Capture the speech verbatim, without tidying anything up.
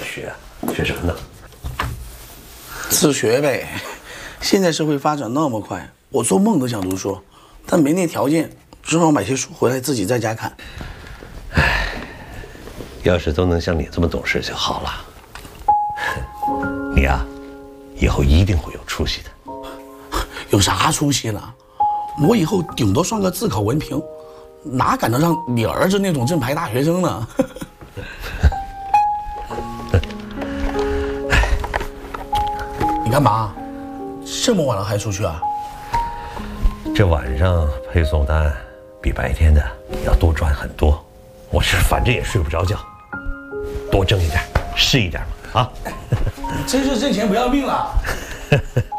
学，学什么呢？ 自学呗。现在社会发展那么快，我做梦都想读书，但没那条件，只好买些书回来自己在家看。 唉，要是都能像你这么懂事就好了。你啊，以后一定会有出息的。 有啥出息呢？我以后顶多算个自考文凭，哪赶得上你儿子那种正牌大学生呢？你干嘛？这么晚了还出去啊？ 这晚上配送单比白天的要多赚很多，我是反正也睡不着觉，多挣一点是一点嘛啊！ 真是挣钱不要命了。